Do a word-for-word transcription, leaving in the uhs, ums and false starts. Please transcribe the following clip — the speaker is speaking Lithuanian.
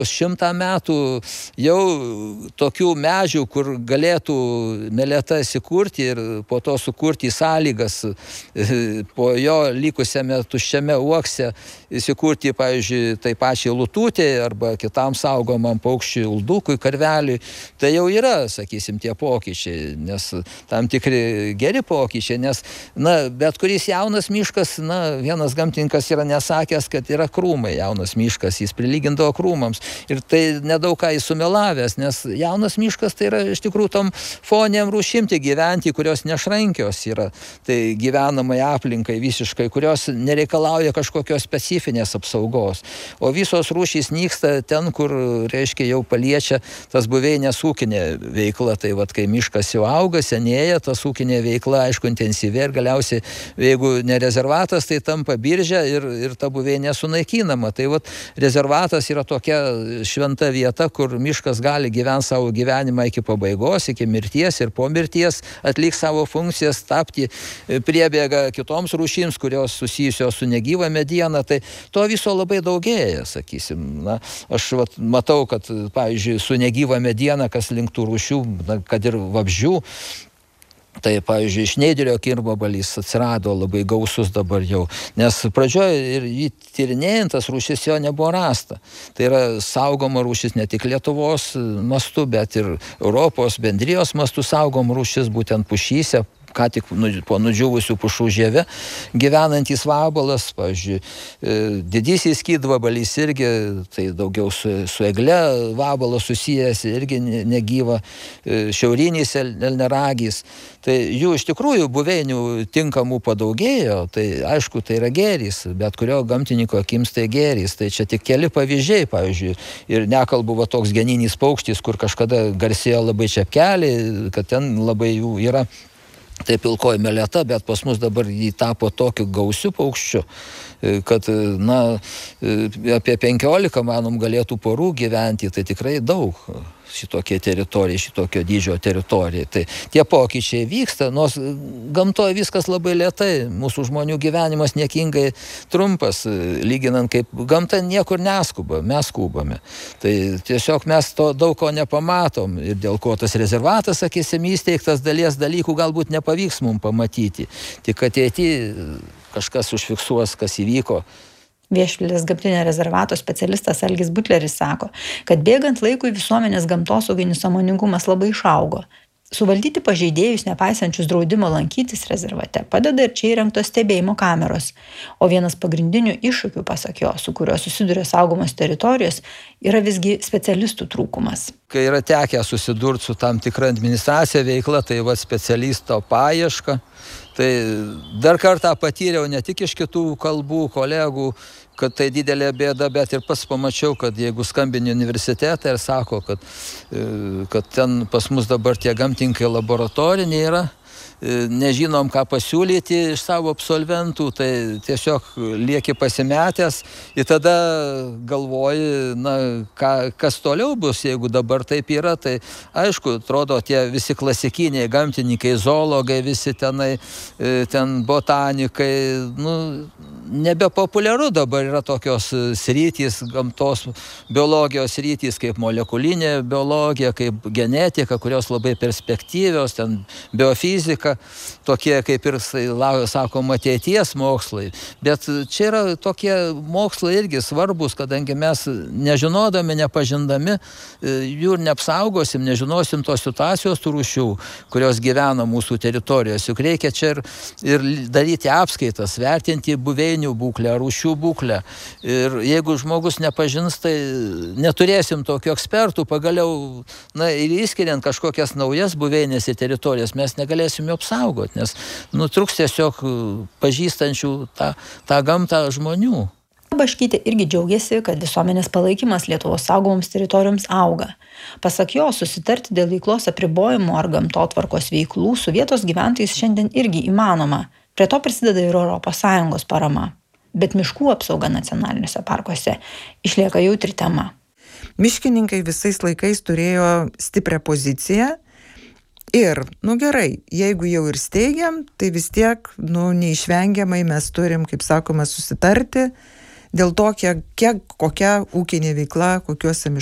Šimtą metų jau tokių medžių, kur galėtų meleta įsikurti ir po to sukurti sąlygas po jo likusiame tuščiame uokse įsikurti, pavyzdžiui, tai pačiai lututei arba kitam saugomam paukščiui, uldukui, karveliui, tai jau yra, sakysim, tie pokyčiai, nes tam tikri geri pokyčiai, nes, na, bet kuris jaunas miškas, na, vienas gamtininkas yra nesakęs, kad yra krūmai jaunas miškas, jis prilygindavo krūmams. Ir tai nedaug ką įsumelavęs, nes jaunas miškas tai yra iš tikrųjų tom fonėm rūšimti gyventi, kurios nešrankios yra, tai gyvenamai aplinkai visiškai, kurios nereikalauja kažkokios specifinės apsaugos. O visos rūšys nyksta ten, kur, reiškia, jau paliečia tas buveinės ūkinė veikla. Tai vat, kai miškas jau auga, senėja, tas ūkinė veikla, aišku, intensyvi ir galiausiai, jeigu ne rezervatas, tai tampa biržė ir, ir ta buveinė sunaikinama. Tai vat, rezervatas yra tokia šventa vieta, kur miškas gali gyventi savo gyvenimą iki pabaigos, iki mirties ir po mirties atliks savo funkcijas, tapti priebėgą kitoms rūšims, kurios susijusios su negyva mediena. Tai to viso labai daugėja, sakysim. Na, aš vat, matau, kad, pavyzdžiui, su negyva mediena, kas link tų rūšių, na, kad ir vabzdžių, tai, pavyzdžiui, šneiderio kirmvabalys atsirado labai gausus dabar jau, nes pradžioje ir jį tyrinėjant tas rūšis jo nebuvo rasta. Tai yra saugoma rūšis ne tik Lietuvos mastu, bet ir Europos bendrijos mastu saugoma rūšis, būtent pušyse, ką tik po nudžiūvusių pušų žieve gyvenantys vabalas, pavyzdžiui, didysis skydvabalys irgi, tai daugiau su, su egle vabalas susijęs, irgi negyva, šiaurinis elniaragis. Tai jų iš tikrųjų buveinių tinkamų padaugėjo, tai aišku, tai yra gėris, bet kurio gamtininko akims tai gėris. Tai čia tik keli pavyzdžiai, pavyzdžiui, ir nekalbu va toks geninis paukštis, kur kažkada garsėjo labai čepkelį, kad ten labai jų yra. Tai pilkoji meleta, bet pas mus dabar jį tapo tokiu gausiu paukščiu, kad, na, apie penkiolika, manom, galėtų porų gyventi, tai tikrai daug šitokie teritorijai, šitokio dydžio teritorijai. Tai tie pokyčiai vyksta, nors gamtoje viskas labai lėtai, mūsų žmonių gyvenimas niekingai trumpas, lyginant kaip gamta niekur neskuba, mes skubame. Tai tiesiog mes to daug ko nepamatom ir dėl ko tas rezervatas, sakysim, įsteigtas, dalies dalykų galbūt nepavyks mums pamatyti. Tik ateityje kažkas užfiksuos, kas įvyko. Viešvilės gamtinio rezervato specialistas Algis Butleris sako, kad bėgant laikui visuomenės gamtosauginis sąmoningumas labai išaugo. Suvaldyti pažeidėjus, nepaisančius draudimo lankytis rezervate, padeda ir čia įrengtos stebėjimo kameros. O vienas pagrindinių iššūkių, pasak jo, su kuriuo susiduria saugomos teritorijos, yra visgi specialistų trūkumas. Kai yra tekę susidurti su tam tikra administracija veikla, tai va specialisto paieška. Tai dar kartą patyriau ne tik iš kitų kalbų, kolegų, kad tai didelė bėda, bet ir pats pamačiau, kad jeigu skambini universitetą ir sako, kad, kad ten pas mus dabar tie gamtininkai laboratoriniai yra, nežinom, ką pasiūlyti iš savo absolventų, tai tiesiog lieki pasimetęs ir tada galvoji, na, ką, kas toliau bus, jeigu dabar taip yra, tai aišku, atrodo, tie visi klasikiniai gamtininkai, zoologai, visi tenai, ten botanikai, nu, nebepopuliaru dabar yra tokios sritys, gamtos biologijos sritys, kaip molekulinė biologija, kaip genetika, kurios labai perspektyvios, ten biofizika, tokie kaip ir, sakoma, ateities mokslai. Bet čia yra tokie mokslai irgi svarbus, kadangi mes nežinodami, nepažindami, jų ir neapsaugosim, nežinosim tos situacijos tų rūšių, kurios gyvena mūsų teritorijos. Juk reikia čia ir, ir daryti apskaitas, vertinti buveinių būklę, rūšių būklę. Ir jeigu žmogus nepažins, tai neturėsim tokių ekspertų, pagaliau, na, ir įskiriant kažkokias naujas buveinės ir teritorijas, mes negalėsim jų apsaugoti, nes nutruks tiesiog pažįstančių tą, tą gamtą žmonių. Baškytė irgi džiaugiasi, kad visuomenės palaikymas Lietuvos saugomoms teritorijoms auga. Pasak jo, susitarti dėl veiklos apribojimų ar gamtotvarkos veiklų su vietos gyventojais šiandien irgi įmanoma. Prie to prisideda ir Europos Sąjungos parama. Bet miškų apsauga nacionaliniuose parkuose išlieka jautri tema. Miškininkai visais laikais turėjo stiprią poziciją. Ir, nu gerai, jeigu jau ir steigiam, tai vis tiek, nu, neišvengiamai mes turim, kaip sakoma, susitarti dėl to, kiek, kiek kokia ūkinė veikla, kokiuose